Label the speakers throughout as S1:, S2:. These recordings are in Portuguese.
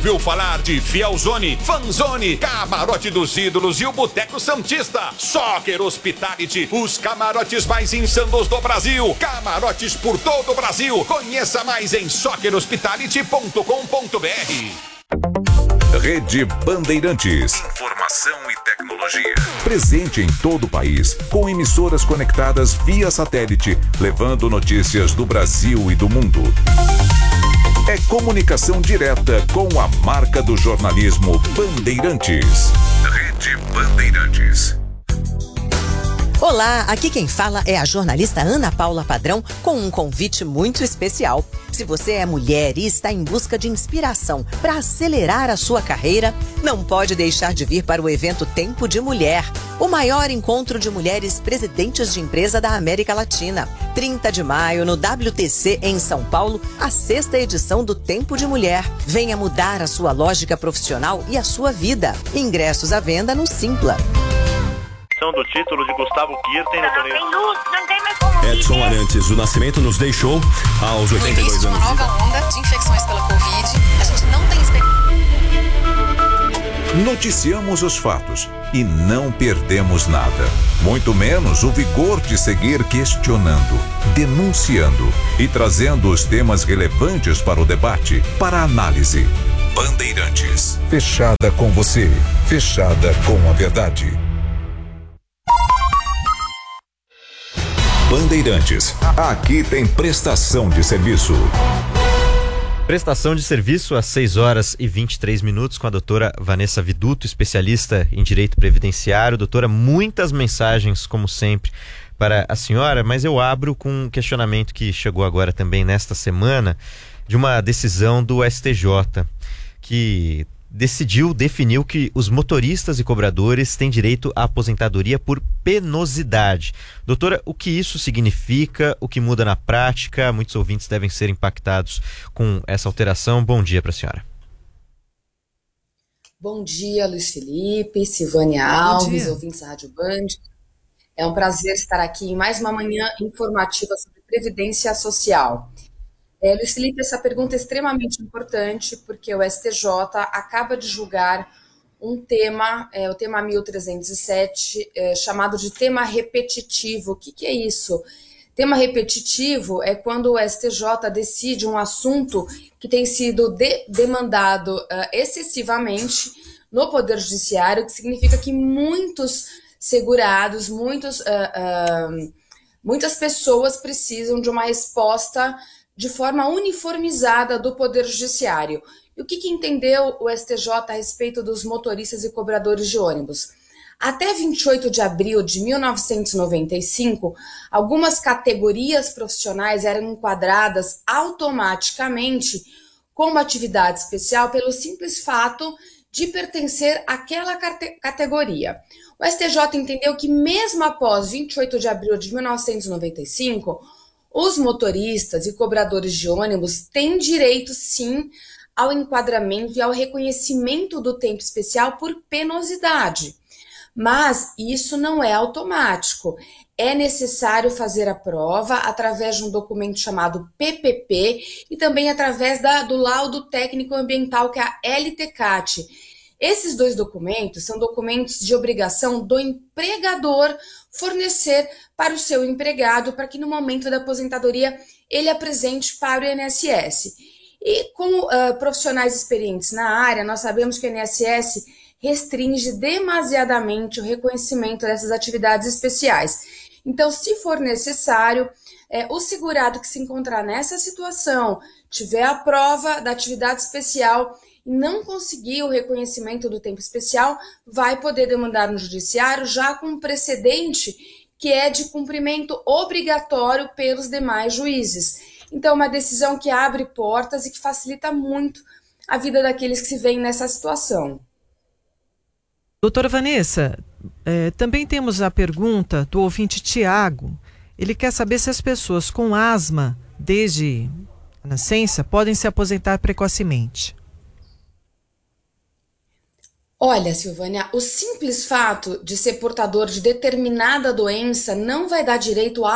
S1: ouviu falar de Fielzone, Fanzone, Camarote dos Ídolos e o Boteco Santista? Soccer Hospitality, os camarotes mais insanos do Brasil. Camarotes por todo o Brasil. Conheça mais em soccerhospitality.com.br.
S2: Rede Bandeirantes. Informação e tecnologia. Presente em todo o país, com emissoras conectadas via satélite, levando notícias do Brasil e do mundo. É comunicação direta com a marca do jornalismo Bandeirantes. Rede Bandeirantes.
S3: Olá, aqui quem fala é a jornalista Ana Paula Padrão com um convite muito especial. Se você é mulher e está em busca de inspiração para acelerar a sua carreira, não pode deixar de vir para o evento Tempo de Mulher, o maior encontro de mulheres presidentes de empresa da América Latina. 30 de maio, no WTC em São Paulo, a 6ª edição do Tempo de Mulher. Venha mudar a sua lógica profissional e a sua vida. Ingressos à venda no Simpla.
S4: Do título de Gustavo Kirten no torneio.
S5: Edson Arantes, o Nascimento nos deixou aos 82 anos.
S6: Uma nova onda de infecções pela Covid. A gente não tem expectativa.
S2: Noticiamos os fatos e não perdemos nada. Muito menos o vigor de seguir questionando, denunciando e trazendo os temas relevantes para o debate, para a análise. Bandeirantes. Fechada com você. Fechada com a verdade. Bandeirantes. Aqui tem prestação de serviço.
S7: Prestação de serviço às 6h23 com a doutora Vanessa Viduto, especialista em direito previdenciário. Doutora, muitas mensagens, como sempre, para a senhora, mas eu abro com um questionamento que chegou agora também nesta semana, de uma decisão do STJ, que definiu que os motoristas e cobradores têm direito à aposentadoria por penosidade. Doutora, o que isso significa? O que muda na prática? Muitos ouvintes devem ser impactados com essa alteração. Bom dia para a senhora.
S8: Bom dia, Luiz Felipe, Silvânia Alves, ouvintes da Rádio Band. É um prazer estar aqui em mais uma manhã informativa sobre Previdência Social. Luiz Felipe, essa pergunta é extremamente importante porque o STJ acaba de julgar um tema, o tema 1307, chamado de tema repetitivo. O que é isso? Tema repetitivo é quando o STJ decide um assunto que tem sido demandado excessivamente no Poder Judiciário, que significa que muitos segurados, muitas pessoas precisam de uma resposta de forma uniformizada do Poder Judiciário. E o que entendeu o STJ a respeito dos motoristas e cobradores de ônibus? Até 28 de abril de 1995, algumas categorias profissionais eram enquadradas automaticamente como atividade especial pelo simples fato de pertencer àquela categoria. O STJ entendeu que mesmo após 28 de abril de 1995, os motoristas e cobradores de ônibus têm direito, sim, ao enquadramento e ao reconhecimento do tempo especial por penosidade. Mas isso não é automático. É necessário fazer a prova através de um documento chamado PPP e também através do laudo técnico ambiental, que é a LTCAT. Esses dois documentos são documentos de obrigação do empregador fornecer para o seu empregado, para que no momento da aposentadoria ele apresente para o INSS. E como profissionais experientes na área, nós sabemos que o INSS restringe demasiadamente o reconhecimento dessas atividades especiais. Então, se for necessário, o segurado que se encontrar nessa situação, tiver a prova da atividade especial e não conseguir o reconhecimento do tempo especial, vai poder demandar no judiciário já com um precedente que é de cumprimento obrigatório pelos demais juízes. Então, uma decisão que abre portas e que facilita muito a vida daqueles que se veem nessa situação.
S9: Doutora Vanessa, também temos a pergunta do ouvinte Tiago. Ele quer saber se as pessoas com asma desde a nascença podem se aposentar precocemente.
S8: Olha, Silvânia, o simples fato de ser portador de determinada doença não vai dar direito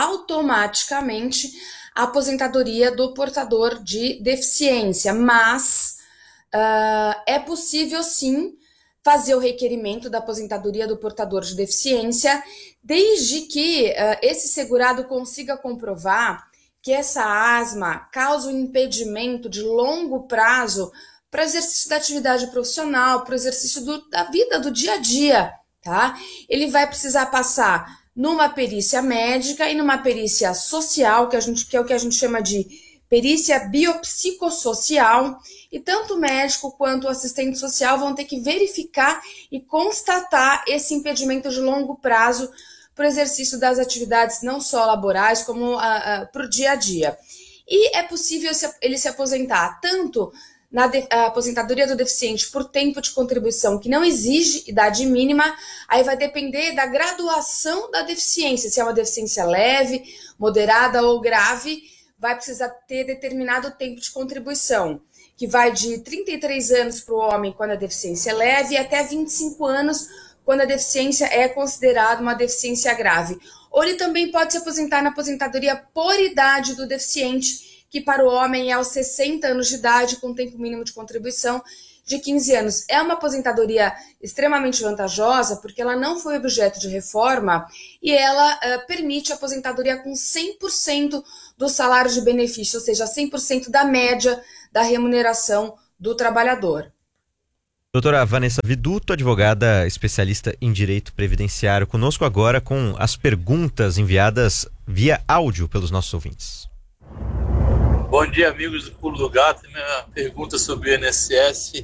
S8: automaticamente à aposentadoria do portador de deficiência, mas é possível sim fazer o requerimento da aposentadoria do portador de deficiência, desde que esse segurado consiga comprovar que essa asma causa um impedimento de longo prazo para o exercício da atividade profissional, para o exercício da vida do dia a dia, tá? Ele vai precisar passar numa perícia médica e numa perícia social, que é o que a gente chama de perícia biopsicossocial, e tanto o médico quanto o assistente social vão ter que verificar e constatar esse impedimento de longo prazo para o exercício das atividades não só laborais, como para o dia a dia. E é possível ele se aposentar tanto na aposentadoria do deficiente por tempo de contribuição que não exige idade mínima, aí vai depender da graduação da deficiência, se é uma deficiência leve, moderada ou grave, vai precisar ter determinado tempo de contribuição, que vai de 33 anos para o homem quando a deficiência é leve e até 25 anos quando a deficiência é considerada uma deficiência grave. Ou ele também pode se aposentar na aposentadoria por idade do deficiente, que para o homem é aos 60 anos de idade, com tempo mínimo de contribuição de 15 anos. É uma aposentadoria extremamente vantajosa, porque ela não foi objeto de reforma e ela permite a aposentadoria com 100% do salário de benefício, ou seja, 100% da média da remuneração do trabalhador.
S7: Doutora Vanessa Viduto, advogada especialista em direito previdenciário, conosco agora com as perguntas enviadas via áudio pelos nossos ouvintes.
S10: Bom dia, amigos do Pulo do Gato. Minha pergunta sobre o INSS.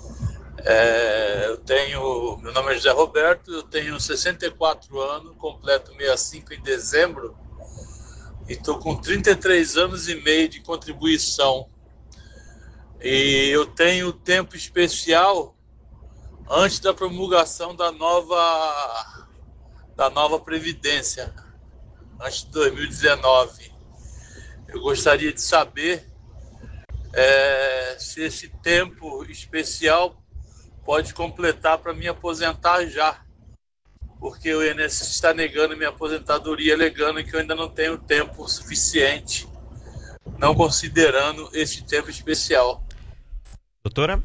S10: Meu nome é José Roberto, eu tenho 64 anos, completo 65 em dezembro e estou com 33 anos e meio de contribuição. E eu tenho tempo especial antes da promulgação da nova Previdência, antes de 2019. Eu gostaria de saber se esse tempo especial pode completar para me aposentar já, porque o INSS está negando minha aposentadoria, alegando que eu ainda não tenho tempo suficiente, não considerando esse tempo especial.
S7: Doutora?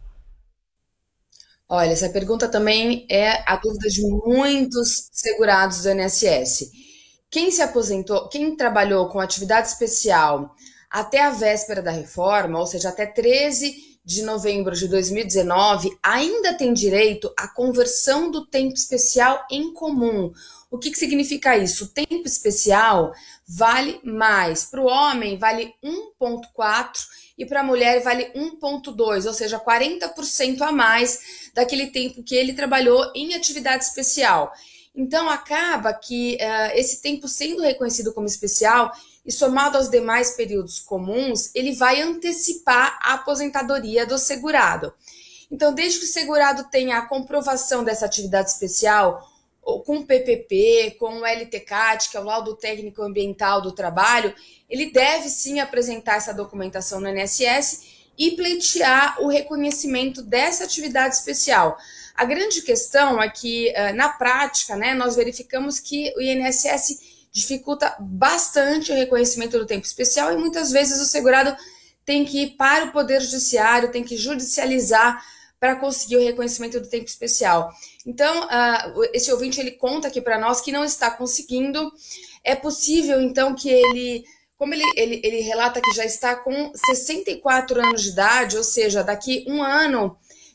S8: Olha, essa pergunta também é a dúvida de muitos segurados do INSS. Quem se aposentou, quem trabalhou com atividade especial até a véspera da reforma, ou seja, até 13 de novembro de 2019, ainda tem direito à conversão do tempo especial em comum. O que significa isso? O tempo especial vale mais. Para o homem, vale 1,4 e para a mulher vale 1,2, ou seja, 40% a mais daquele tempo que ele trabalhou em atividade especial. Então, acaba que esse tempo sendo reconhecido como especial e somado aos demais períodos comuns, ele vai antecipar a aposentadoria do segurado. Então, desde que o segurado tenha a comprovação dessa atividade especial, ou com o PPP, com o LTCAT, que é o Laudo Técnico Ambiental do Trabalho, ele deve sim apresentar essa documentação no INSS e pleitear o reconhecimento dessa atividade especial. A grande questão é que, na prática, nós verificamos que o INSS dificulta bastante o reconhecimento do tempo especial e muitas vezes o segurado tem que ir para o Poder Judiciário, tem que judicializar para conseguir o reconhecimento do tempo especial. Então, esse ouvinte ele conta aqui para nós que não está conseguindo. É possível, então, que ele, como ele relata que já está com 64 anos de idade, ou seja, daqui um ano,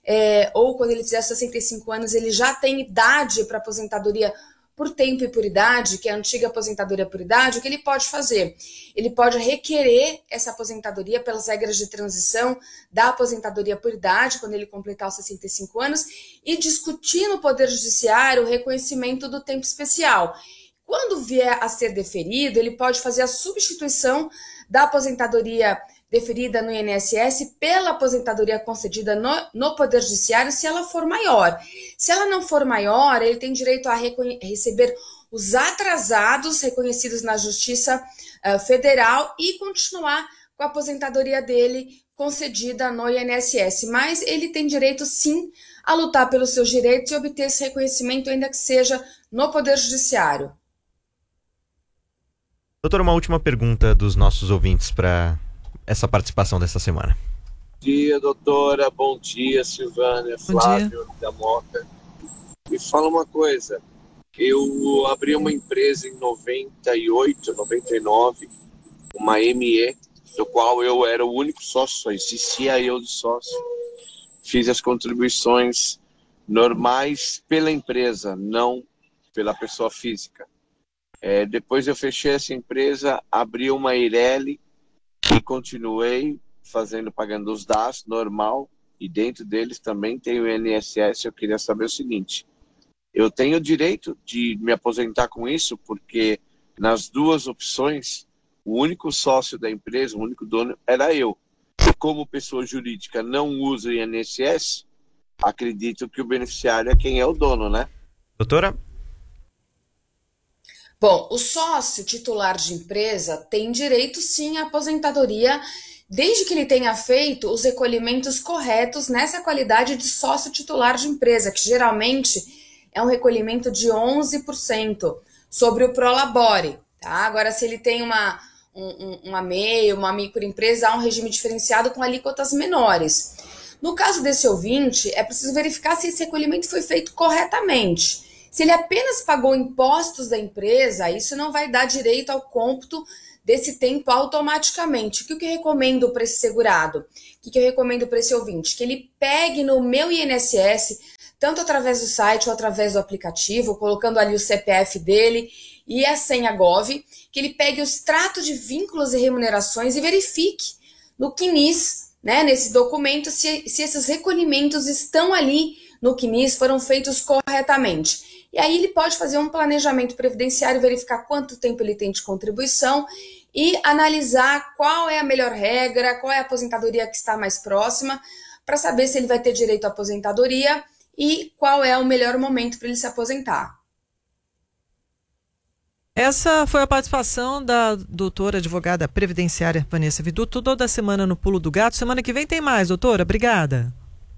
S8: ou quando ele fizer 65 anos, ele já tem idade para aposentadoria por tempo e por idade, que é a antiga aposentadoria por idade. O que ele pode fazer? Ele pode requerer essa aposentadoria pelas regras de transição da aposentadoria por idade, quando ele completar os 65 anos, e discutir no Poder Judiciário o reconhecimento do tempo especial. Quando vier a ser deferido, ele pode fazer a substituição da aposentadoria deferida no INSS pela aposentadoria concedida no Poder Judiciário, se ela for maior. Se ela não for maior, ele tem direito a receber os atrasados reconhecidos na Justiça Federal e continuar com a aposentadoria dele concedida no INSS. Mas ele tem direito, sim, a lutar pelos seus direitos e obter esse reconhecimento, ainda que seja no Poder Judiciário.
S7: Doutora, uma última pergunta dos nossos ouvintes para essa participação dessa semana.
S11: dia, doutora. Bom dia, Silvânia, Flávio da Moca. Me fala uma coisa. Eu abri uma empresa em 98, 99, uma ME, do qual eu era o único sócio, só existia eu de sócio. Fiz as contribuições normais pela empresa, não pela pessoa física. Depois eu fechei essa empresa, abri uma Eireli e continuei pagando os DAS normal, e dentro deles também tem o INSS. Eu queria saber o seguinte: eu tenho o direito de me aposentar com isso, porque nas duas opções, o único sócio da empresa, o único dono, era eu. E como pessoa jurídica não usa o INSS, acredito que o beneficiário é quem é o dono, né?
S7: Doutora?
S8: Bom, o sócio titular de empresa tem direito sim à aposentadoria, desde que ele tenha feito os recolhimentos corretos nessa qualidade de sócio titular de empresa, que geralmente é um recolhimento de 11% sobre o Prolabore, tá? Agora, se ele tem uma MEI, uma microempresa, há um regime diferenciado com alíquotas menores. No caso desse ouvinte, é preciso verificar se esse recolhimento foi feito corretamente. Se ele apenas pagou impostos da empresa, isso não vai dar direito ao cômputo desse tempo automaticamente. O que eu recomendo para esse segurado? O que eu recomendo para esse ouvinte? Que ele pegue no Meu INSS, tanto através do site ou através do aplicativo, colocando ali o CPF dele e a senha Gov, que ele pegue o extrato de vínculos e remunerações e verifique no CNIS, né, nesse documento, se esses recolhimentos estão ali no CNIS, foram feitos corretamente. E aí ele pode fazer um planejamento previdenciário, verificar quanto tempo ele tem de contribuição e analisar qual é a melhor regra, qual é a aposentadoria que está mais próxima, para saber se ele vai ter direito à aposentadoria e qual é o melhor momento para ele se aposentar.
S9: Essa foi a participação da doutora advogada previdenciária Vanessa Viduto, toda semana no Pulo do Gato. Semana que vem tem mais, doutora. Obrigada.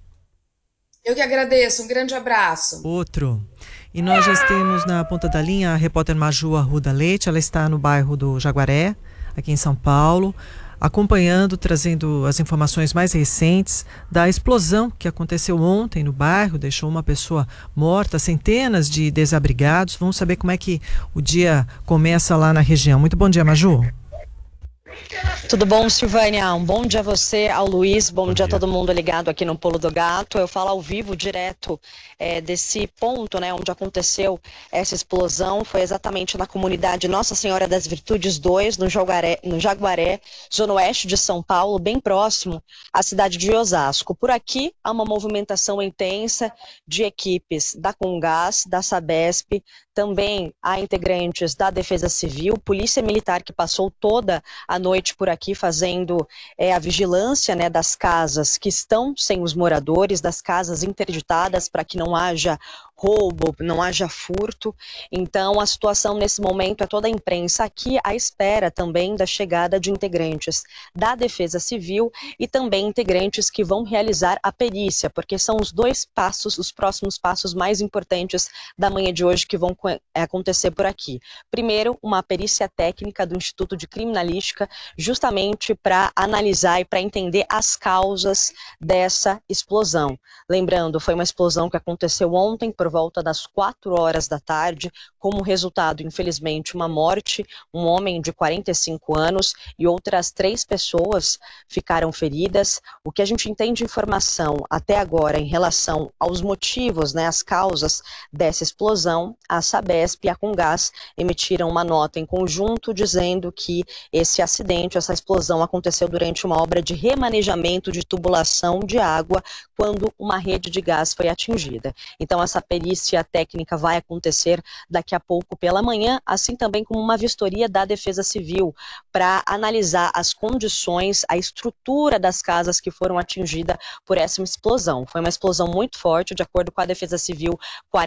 S8: Eu que agradeço. Um grande abraço.
S9: Outro. E nós já temos na ponta da linha a repórter Maju Arruda Leite. Ela está no bairro do Jaguaré, aqui em São Paulo, acompanhando, trazendo as informações mais recentes da explosão que aconteceu ontem no bairro, deixou uma pessoa morta, centenas de desabrigados. Vamos saber como é que o dia começa lá na região. Muito bom dia, Maju.
S12: Tudo bom, Silvânia? Um bom dia a você, ao Luiz, bom dia a todo mundo ligado aqui no Pulo do Gato. Eu falo ao vivo, direto desse ponto, né, onde aconteceu essa explosão. Foi exatamente na comunidade Nossa Senhora das Virtudes 2, no Jaguaré, zona oeste de São Paulo, bem próximo à cidade de Osasco. Por aqui há uma movimentação intensa de equipes da Comgás, da Sabesp, também há integrantes da Defesa Civil, Polícia Militar, que passou toda a noite por aqui fazendo a vigilância, né, das casas que estão sem os moradores, das casas interditadas, para que não haja roubo, não haja furto. Então a situação nesse momento é toda a imprensa aqui à espera também da chegada de integrantes da Defesa Civil e também integrantes que vão realizar a perícia, porque são os os próximos passos mais importantes da manhã de hoje que vão acontecer por aqui. Primeiro, uma perícia técnica do Instituto de Criminalística, justamente para analisar e para entender as causas dessa explosão. Lembrando, foi uma explosão que aconteceu ontem por volta das 4 horas da tarde, como resultado, infelizmente, uma morte, um homem de 45 anos e outras 3 pessoas ficaram feridas. O que a gente entende de informação até agora em relação aos motivos, né, as causas dessa explosão, a Sabesp e a Comgás emitiram uma nota em conjunto dizendo que esse acidente, essa explosão aconteceu durante uma obra de remanejamento de tubulação de água quando uma rede de gás foi atingida. Então essa perícia técnica vai acontecer daqui a pouco pela manhã, assim também como uma vistoria da Defesa Civil para analisar as condições, a estrutura das casas que foram atingidas por essa explosão. Foi uma explosão muito forte, de acordo com a Defesa Civil,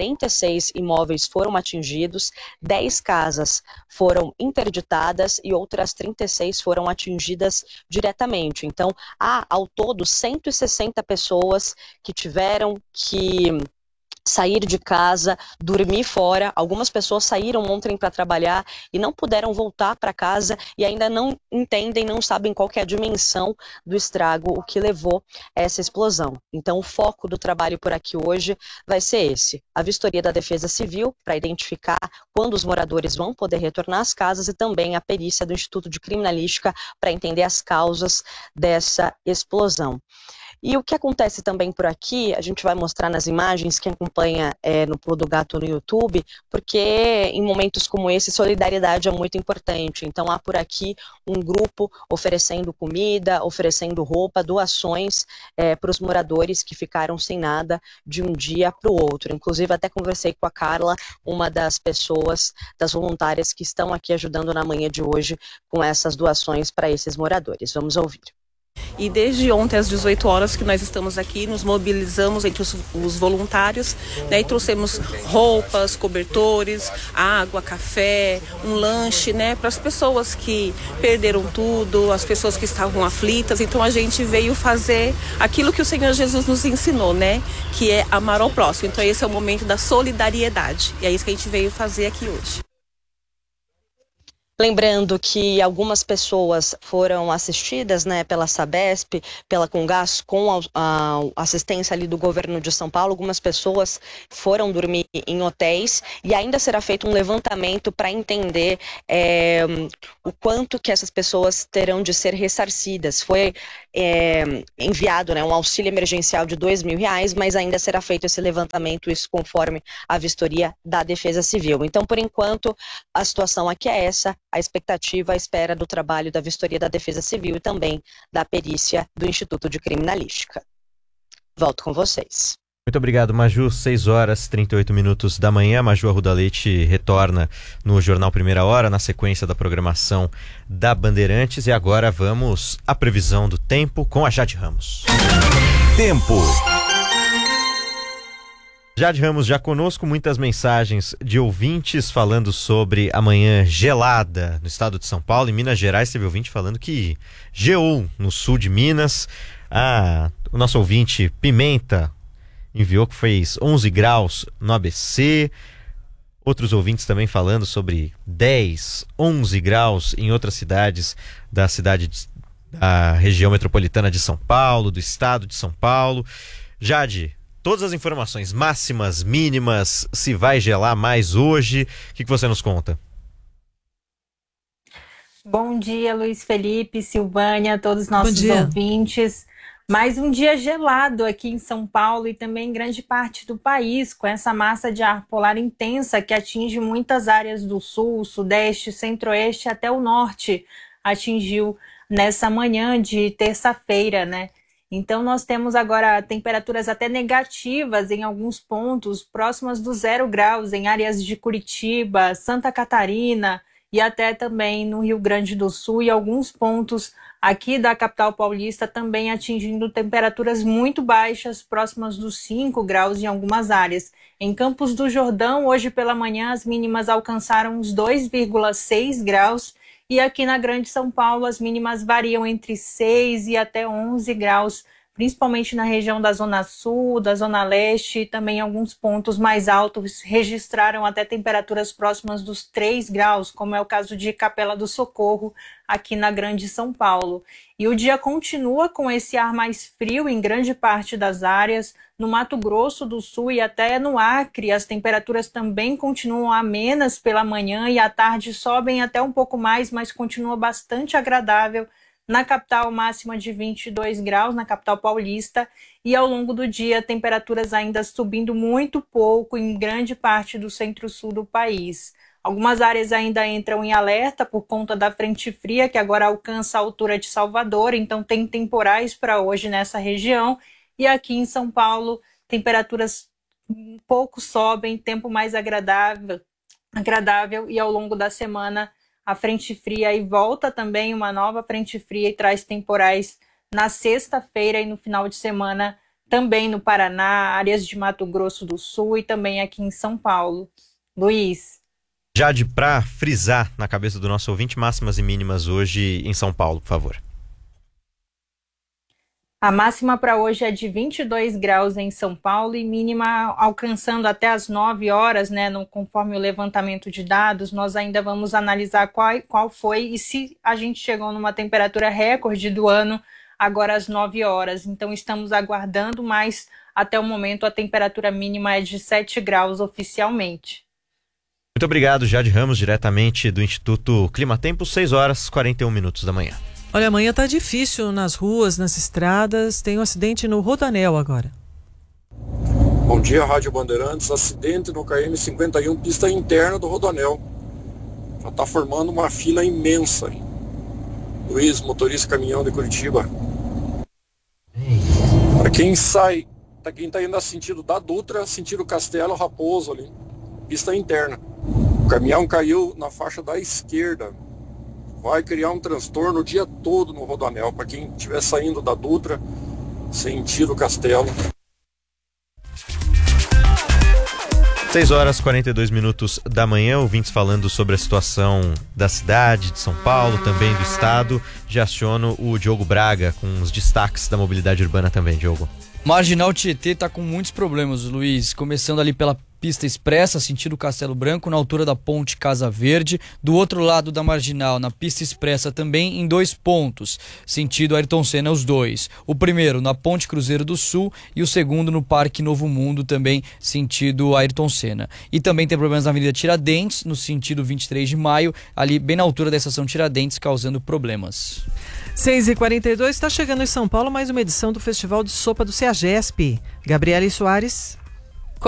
S12: 46 imóveis foram atingidos, 10 casas foram interditadas e outras 36 foram atingidas diretamente. Então, há ao todo 160 pessoas que tiveram que sair de casa, dormir fora. Algumas pessoas saíram ontem para trabalhar e não puderam voltar para casa e ainda não entendem, não sabem qual que é a dimensão do estrago, o que levou a essa explosão. Então o foco do trabalho por aqui hoje vai ser esse: a vistoria da Defesa Civil para identificar quando os moradores vão poder retornar às casas e também a perícia do Instituto de Criminalística para entender as causas dessa explosão. E o que acontece também por aqui, a gente vai mostrar nas imagens, quem acompanha no Pulo do Gato no YouTube, porque em momentos como esse, solidariedade é muito importante. Então há por aqui um grupo oferecendo comida, oferecendo roupa, doações para os moradores que ficaram sem nada de um dia para o outro. Inclusive até conversei com a Carla, uma das pessoas, das voluntárias que estão aqui ajudando na manhã de hoje com essas doações para esses moradores. Vamos ouvir.
S13: E desde ontem às 18 horas que nós estamos aqui, nos mobilizamos entre os voluntários, né, e trouxemos roupas, cobertores, água, café, um lanche, né, para as pessoas que perderam tudo, as pessoas que estavam aflitas. Então a gente veio fazer aquilo que o Senhor Jesus nos ensinou, né, que é amar ao próximo. Então esse é o momento da solidariedade e é isso que a gente veio fazer aqui hoje.
S12: Lembrando que algumas pessoas foram assistidas, né, pela Sabesp, pela Comgás, com a assistência ali do governo de São Paulo. Algumas pessoas foram dormir em hotéis e ainda será feito um levantamento para entender o quanto que essas pessoas terão de ser ressarcidas. Foi enviado, né, um auxílio emergencial de R$2.000, mas ainda será feito esse levantamento, isso conforme a vistoria da Defesa Civil. Então, por enquanto, a situação aqui é essa. A expectativa, a espera do trabalho da vistoria da Defesa Civil e também da perícia do Instituto de Criminalística. Volto com vocês.
S7: Muito obrigado, Maju. 6 horas e 38 minutos da manhã. Maju Arruda Leite retorna no Jornal Primeira Hora, na sequência da programação da Bandeirantes. E agora vamos à previsão do tempo com a Jade Ramos.
S2: Tempo.
S7: Jade Ramos já conosco, muitas mensagens de ouvintes falando sobre a manhã gelada no estado de São Paulo. Em Minas Gerais teve ouvinte falando que geou no sul de Minas. O nosso ouvinte Pimenta enviou que fez 11 graus no ABC. Outros ouvintes também falando sobre 10, 11 graus em outras cidades da região metropolitana de São Paulo, do estado de São Paulo. Jade, todas as informações máximas, mínimas, se vai gelar mais hoje, o que você nos conta?
S14: Bom dia, Luiz Felipe, Silvânia, todos os nossos ouvintes. Mais um dia gelado aqui em São Paulo e também em grande parte do país, com essa massa de ar polar intensa que atinge muitas áreas do sul, sudeste, centro-oeste até o norte. Atingiu nessa manhã de terça-feira, né? Então nós temos agora temperaturas até negativas em alguns pontos, próximas do 0 graus em áreas de Curitiba, Santa Catarina e até também no Rio Grande do Sul e alguns pontos aqui da capital paulista também atingindo temperaturas muito baixas, próximas dos 5 graus em algumas áreas. Em Campos do Jordão, hoje pela manhã, as mínimas alcançaram os 2,6 graus e aqui na Grande São Paulo as mínimas variam entre 6 e até 11 graus, principalmente na região da Zona Sul, da Zona Leste e também alguns pontos mais altos registraram até temperaturas próximas dos 3 graus, como é o caso de Capela do Socorro, aqui na Grande São Paulo. E o dia continua com esse ar mais frio em grande parte das áreas. No Mato Grosso do Sul e até no Acre, as temperaturas também continuam amenas pela manhã e à tarde sobem até um pouco mais, mas continua bastante agradável. Na capital, máxima de 22 graus, na capital paulista, e ao longo do dia, temperaturas ainda subindo muito pouco em grande parte do centro-sul do país. Algumas áreas ainda entram em alerta por conta da frente fria, que agora alcança a altura de Salvador, então tem temporais para hoje nessa região. E aqui em São Paulo, temperaturas um pouco sobem, tempo mais agradável e ao longo da semana a frente fria aí volta também, uma nova frente fria e traz temporais na sexta-feira e no final de semana também no Paraná, áreas de Mato Grosso do Sul e também aqui em São Paulo. Luiz.
S7: Jade, para frisar na cabeça do nosso ouvinte, máximas e mínimas hoje em São Paulo, por favor.
S14: A máxima para hoje é de 22 graus em São Paulo e mínima alcançando até as 9 horas, né? Conforme o levantamento de dados, nós ainda vamos analisar qual foi e se a gente chegou numa temperatura recorde do ano agora às 9 horas. Então estamos aguardando, mas até o momento a temperatura mínima é de 7 graus oficialmente.
S7: Muito obrigado, Jade Ramos, diretamente do Instituto Climatempo, 6h41 da manhã.
S9: Olha, amanhã tá difícil nas ruas, nas estradas. Tem um acidente no Rodoanel agora.
S15: Bom dia, Rádio Bandeirantes. Acidente no KM 51, pista interna do Rodoanel. Já tá formando uma fila imensa. Luiz, motorista caminhão de Curitiba. Para quem tá indo a sentido da Dutra, sentido Castelo Raposo ali. Pista interna. O caminhão caiu na faixa da esquerda. Vai criar um transtorno o dia todo no Rodoanel, para quem estiver saindo da Dutra, sentido Castelo.
S7: 6h42 da manhã, ouvintes falando sobre a situação da cidade de São Paulo, também do estado. Já aciono o Diogo Braga com os destaques da mobilidade urbana também, Diogo.
S16: Marginal Tietê está com muitos problemas, Luiz, começando ali pela pista expressa, sentido Castelo Branco, na altura da ponte Casa Verde. Do outro lado da Marginal, na pista expressa também em 2 pontos, sentido Ayrton Senna, os dois. O primeiro na ponte Cruzeiro do Sul e o segundo no Parque Novo Mundo, também sentido Ayrton Senna. E também tem problemas na Avenida Tiradentes, no sentido 23 de maio, ali bem na altura da estação Tiradentes, causando problemas.
S9: 6h42, está chegando em São Paulo mais uma edição do Festival de Sopa do CEAGESP. Gabriele Soares.